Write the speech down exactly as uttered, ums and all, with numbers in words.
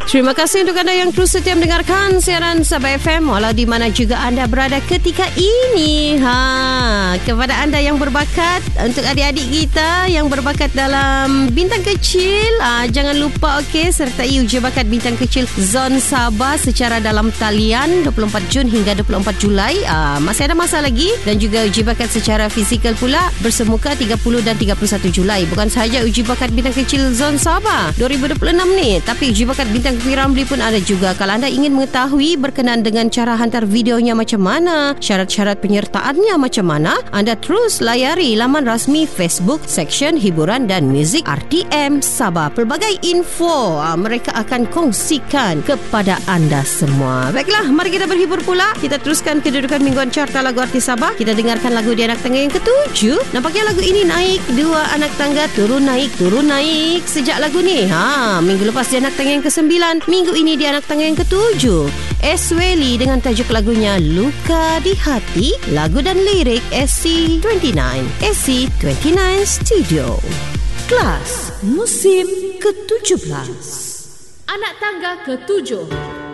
Terima kasih untuk anda yang terus setia mendengarkan siaran Sabah F M walau di mana juga anda berada ketika ini. Ha, kepada anda yang berbakat, untuk adik-adik kita yang berbakat dalam bintang kecil, ha, jangan lupa okey sertai uji bakat bintang kecil Zon Sabah secara dalam talian dua puluh empat Jun hingga dua puluh empat Julai. Ha, masih ada masa lagi, dan juga uji bakat secara fizikal pula bersemuka tiga puluh dan tiga puluh satu Julai. Bukan sahaja uji bakat bintang kecil Zon Sabah dua ribu dua puluh enam ni, tapi uji bakat bintang Piramli pun ada juga. Kalau anda ingin mengetahui berkenaan dengan cara hantar videonya macam mana, syarat-syarat penyertaannya macam mana, anda terus layari laman rasmi Facebook Seksyen Hiburan dan Muzik R T M Sabah. Pelbagai info aa, mereka akan kongsikan kepada anda semua. Baiklah, mari kita berhibur pula. Kita teruskan kedudukan mingguan carta lagu artis Sabah. Kita dengarkan lagu di anak tangga yang ketujuh. Nampaknya lagu ini naik dua anak tangga, turun naik, turun naik sejak lagu ni. Ha, minggu lepas di anak tangga yang kesembilan, minggu ini di anak tangga yang ketujuh. Esweli dengan tajuk lagunya Luka di Hati. Lagu dan lirik S C dua puluh sembilan. S C dua puluh sembilan Studio. Kelas musim ketujuh belas. Anak tangga ketujuh.